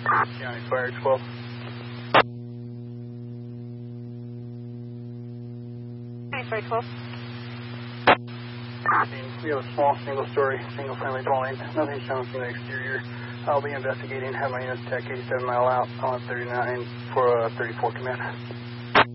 County Fire 12. County Fire 12. We have a small single-story, single-family dwelling. Nothing shown from the exterior. I'll be investigating. Have my units attack 87 mile out on 39 for 34 command.